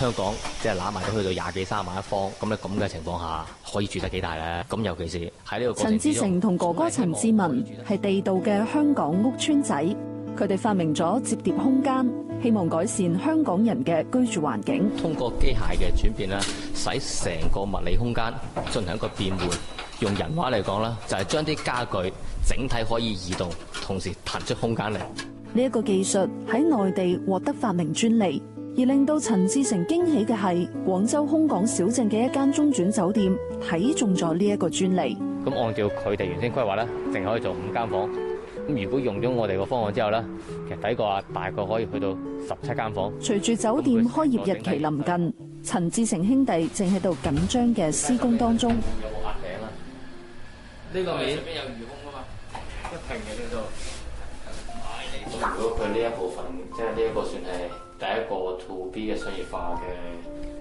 香港即係攬埋都去到20幾30萬一方，咁咧咁嘅情況下，可以住得幾大咧？咁尤其是喺呢個過程之中， 陳志成同哥哥陳志文係地道嘅香港屋邨仔，佢哋發明咗摺疊空間，希望改善香港人嘅居住環境。 通過機械嘅轉變咧，使成個物理空間進行一個變換。用人話嚟講啦，就係將啲家具整體可以移動，同時騰出空間嚟。 呢一個技術喺內地獲得發明專利，而令到陳志成驚喜嘅係，廣州空港小鎮嘅一間中轉酒店睇中咗呢一個專利。 咁按照佢哋原先規劃咧，淨可以做5間房。咁如果用咗我哋個方案之後咧，其實睇過啊，大概可以去到17間房。 隨住酒店開業日期臨近，陳志成兄弟正喺度緊張嘅施工當中。 有冇壓頂啊？呢個面上邊有魚空噶嘛？一平嘅呢度。如果佢呢一部分，即係呢一個算係第一個 to B 嘅商業化嘅